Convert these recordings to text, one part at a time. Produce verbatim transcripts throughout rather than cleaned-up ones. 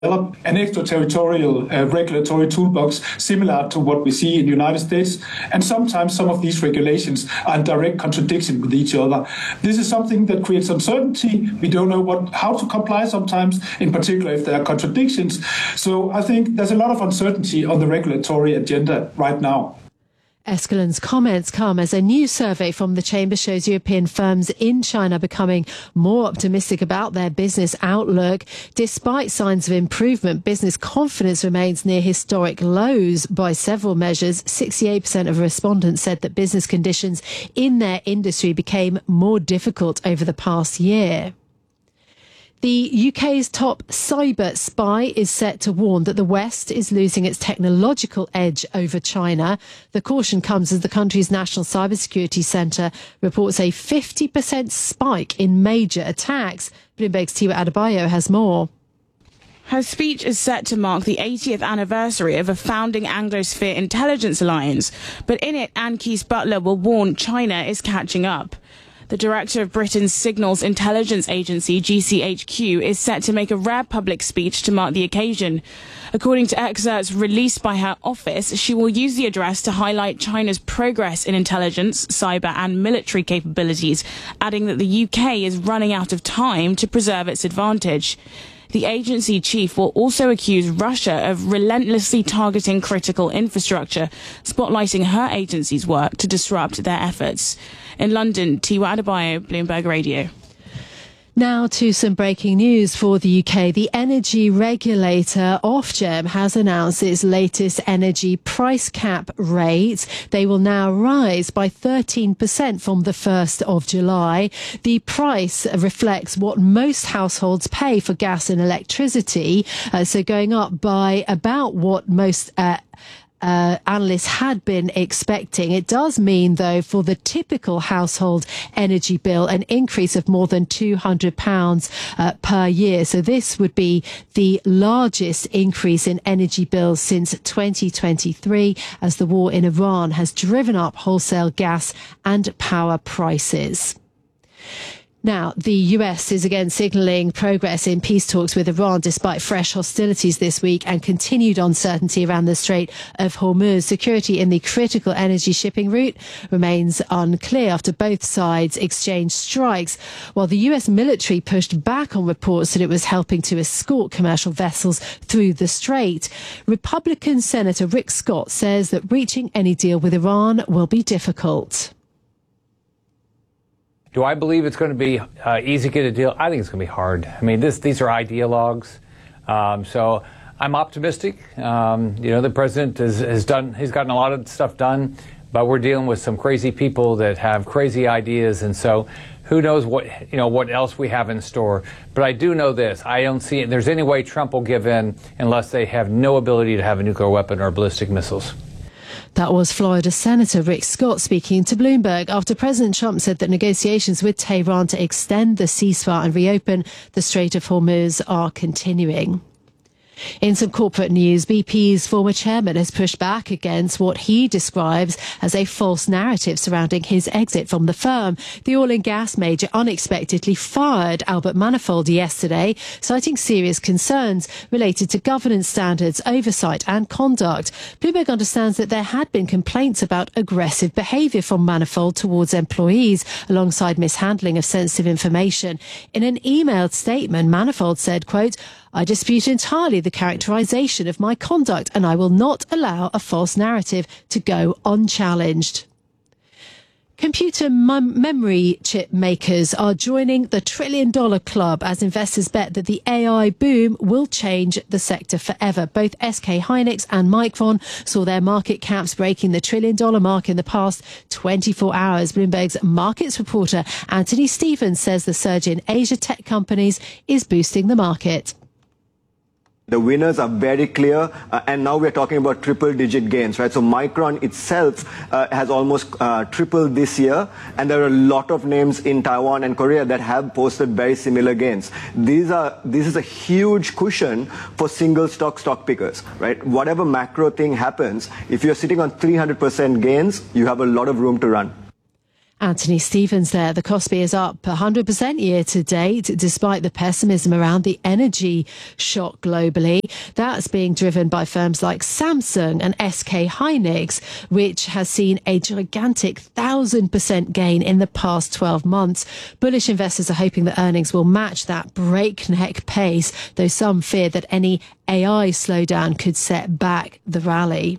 develop an extraterritorial uh, regulatory toolbox similar to what we see in the United States, and sometimes some of these regulations are in direct contradiction with each other. This is something that creates uncertainty. We don't know what how to comply sometimes, in particular if there are contradictions. So I think there's a lot of uncertainty on the regulatory agenda right now. Eskelen's comments come as a new survey from the Chamber shows European firms in China becoming more optimistic about their business outlook. Despite signs of improvement, business confidence remains near historic lows by several measures. sixty-eight percent of respondents said that business conditions in their industry became more difficult over the past year. The U K's top cyber spy is set to warn that the West is losing its technological edge over China. The caution comes as the country's National Cybersecurity Centre reports a fifty percent spike in major attacks. Bloomberg's Tiwa Adebayo has more. Her speech is set to mark the eightieth anniversary of a founding Anglosphere intelligence alliance, but in it, Anne Keyes-Butler will warn China is catching up. The director of Britain's Signals Intelligence Agency, G C H Q, is set to make a rare public speech to mark the occasion. According to excerpts released by her office, she will use the address to highlight China's progress in intelligence, cyber and military capabilities, adding that the U K is running out of time to preserve its advantage. The agency chief will also accuse Russia of relentlessly targeting critical infrastructure, spotlighting her agency's work to disrupt their efforts. In London, Tiwa Adebayo, Bloomberg Radio. Now to some breaking news for the U K. The energy regulator, Ofgem, has announced its latest energy price cap rates. They will now rise by thirteen percent from the first of July. The price reflects what most households pay for gas and electricity, uh, so going up by about what most uh, Uh, analysts had been expecting. It does mean, though, for the typical household energy bill, an increase of more than two hundred pounds uh, per year. So this would be the largest increase in energy bills since twenty twenty-three, as the war in Iran has driven up wholesale gas and power prices. Now, the U S is again signalling progress in peace talks with Iran despite fresh hostilities this week and continued uncertainty around the Strait of Hormuz. Security in the critical energy shipping route remains unclear after both sides exchanged strikes, while the U S military pushed back on reports that it was helping to escort commercial vessels through the strait. Republican Senator Rick Scott says that reaching any deal with Iran will be difficult. Do I believe it's going to be uh, easy to get a deal? I think it's going to be hard. I mean, this, these are ideologues. Um, so I'm optimistic. Um, you know, the president has, has done, he's gotten a lot of stuff done, but we're dealing with some crazy people that have crazy ideas. And so who knows what, you know, what else we have in store. But I do know this. I don't see there's any way Trump will give in unless they have no ability to have a nuclear weapon or ballistic missiles. That was Florida Senator Rick Scott speaking to Bloomberg after President Trump said that negotiations with Tehran to extend the ceasefire and reopen the Strait of Hormuz are continuing. In some corporate news, B P's former chairman has pushed back against what he describes as a false narrative surrounding his exit from the firm. The oil and gas major unexpectedly fired Albert Manifold yesterday, citing serious concerns related to governance standards, oversight and conduct. Bloomberg understands that there had been complaints about aggressive behaviour from Manifold towards employees, alongside mishandling of sensitive information. In an emailed statement, Manifold said, quote, "I dispute entirely the characterisation of my conduct and I will not allow a false narrative to go unchallenged." Computer mem- memory chip makers are joining the trillion dollar club as investors bet that the A I boom will change the sector forever. Both S K Hynix and Micron saw their market caps breaking the trillion dollar mark in the past twenty-four hours. Bloomberg's markets reporter Anthony Stevens says the surge in Asia tech companies is boosting the market. The winners are very clear, uh, and now we're talking about triple-digit gains, right? So Micron itself uh, has almost uh, tripled this year, and there are a lot of names in Taiwan and Korea that have posted very similar gains. These are this is a huge cushion for single stock stock pickers, right? Whatever macro thing happens, if you're sitting on three hundred percent gains, you have a lot of room to run. Anthony Stevens there. The Kospi is up one hundred percent year to date, despite the pessimism around the energy shock globally. That's being driven by firms like Samsung and S K Hynix, which has seen a gigantic one thousand percent gain in the past twelve months. Bullish investors are hoping that earnings will match that breakneck pace, though some fear that any A I slowdown could set back the rally.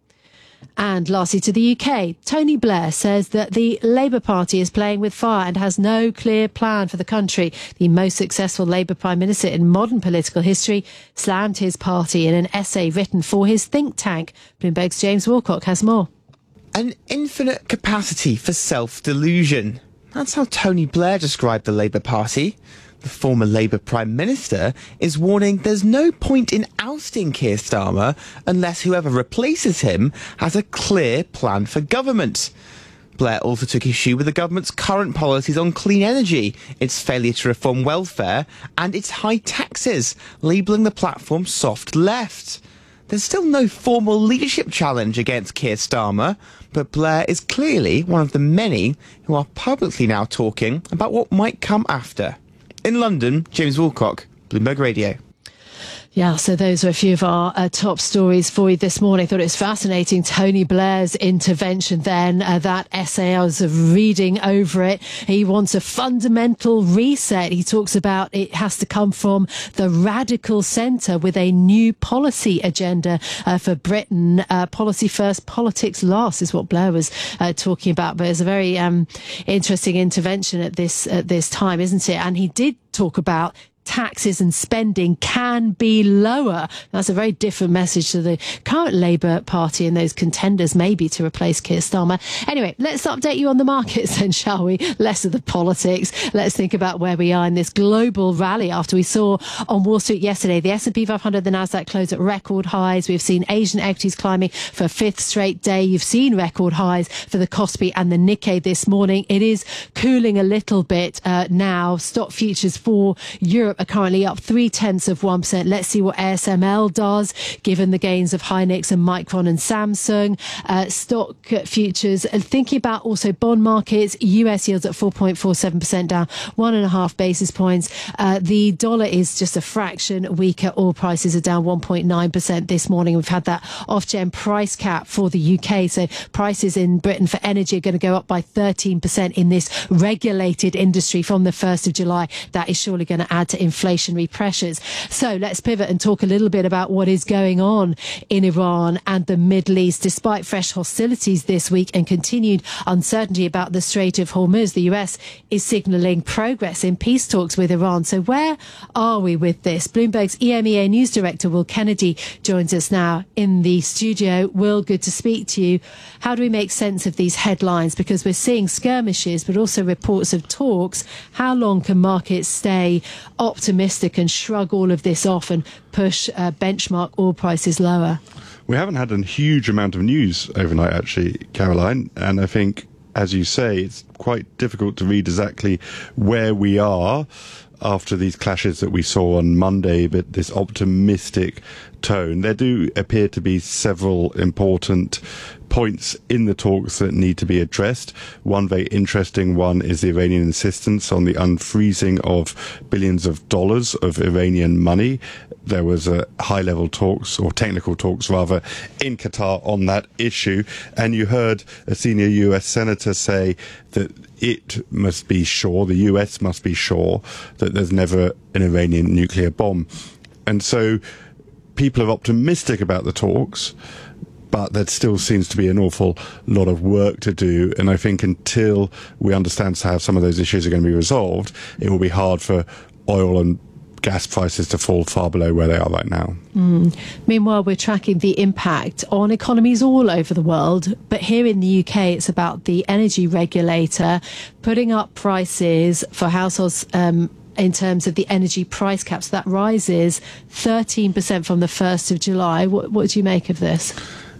And lastly, to the U K, Tony Blair says that the Labour Party is playing with fire and has no clear plan for the country. The most successful Labour Prime Minister in modern political history slammed his party in an essay written for his think tank. Bloomberg's James Wilcock has more. An infinite capacity for self-delusion. That's how Tony Blair described the Labour Party. The former Labour Prime Minister is warning there's no point in ousting Keir Starmer unless whoever replaces him has a clear plan for government. Blair also took issue with the government's current policies on clean energy, its failure to reform welfare, and its high taxes, labelling the platform soft left. There's still no formal leadership challenge against Keir Starmer, but Blair is clearly one of the many who are publicly now talking about what might come after. In London, James Wilcock, Bloomberg Radio. Yeah, so those are a few of our uh, top stories for you this morning. I thought it was fascinating, Tony Blair's intervention then, uh, that essay, I was reading over it. He wants a fundamental reset. He talks about it has to come from the radical centre with a new policy agenda uh, for Britain. Uh, policy first, politics last is what Blair was uh, talking about. But it's a very um, interesting intervention at this, at this time, isn't it? And he did talk about taxes and spending can be lower. That's a very different message to the current Labour Party and those contenders maybe to replace Keir Starmer. Anyway, let's update you on the markets then, shall we? Less of the politics. Let's think about where we are in this global rally after we saw on Wall Street yesterday the S and P five hundred, the Nasdaq closed at record highs. We've seen Asian equities climbing for a fifth straight day. You've seen record highs for the Kospi and the Nikkei this morning. It is cooling a little bit uh, now. Stock futures for Europe are currently up three tenths of one percent. Let's see what A S M L does, given the gains of Hynix and Micron and Samsung. Uh, stock futures, and thinking about also bond markets, U S yields at four point four seven percent, down one and a half basis points. Uh, the dollar is just a fraction weaker. Oil prices are down one point nine percent this morning. We've had that Ofgem price cap for the U K. So prices in Britain for energy are going to go up by thirteen percent in this regulated industry from the first of July. That is surely going to add to inflationary pressures. So let's pivot and talk a little bit about what is going on in Iran and the Middle East. Despite fresh hostilities this week and continued uncertainty about the Strait of Hormuz, the U S is signalling progress in peace talks with Iran. So where are we with this? Bloomberg's E M E A News Director Will Kennedy joins us now in the studio. Will, good to speak to you. How do we make sense of these headlines? Because we're seeing skirmishes, but also reports of talks. How long can markets stay optimistic and shrug all of this off and push uh, benchmark oil prices lower? We haven't had a huge amount of news overnight, actually, Caroline, and I think, as you say, it's quite difficult to read exactly where we are after these clashes that we saw on Monday, but this optimistic tone. There do appear to be several important points in the talks that need to be addressed. One very interesting one is the Iranian insistence on the unfreezing of billions of dollars of Iranian money. There was a high-level talks, or technical talks rather, in Qatar on that issue, and you heard a senior U S senator say that it must be sure, the U S must be sure, that there's never an Iranian nuclear bomb. And so people are optimistic about the talks, but there still seems to be an awful lot of work to do. And I think until we understand how some of those issues are going to be resolved, it will be hard for oil and gas prices to fall far below where they are right now. Mm. Meanwhile, we're tracking the impact on economies all over the world. But here in the U K, it's about the energy regulator putting up prices for households um, in terms of the energy price caps. That rises thirteen percent from the first of July. What, what do you make of this?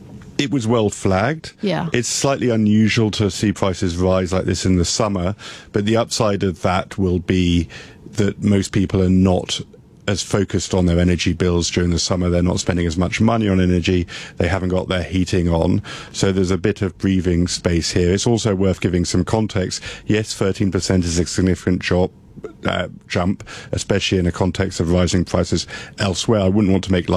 It was well flagged. Yeah. It's slightly unusual to see prices rise like this in the summer, but the upside of that will be that most people are not as focused on their energy bills during the summer. They're not spending as much money on energy. They haven't got their heating on. So there's a bit of breathing space here. It's also worth giving some context. Yes, thirteen percent is a significant job. Uh, jump, especially in a context of rising prices elsewhere. I wouldn't want to make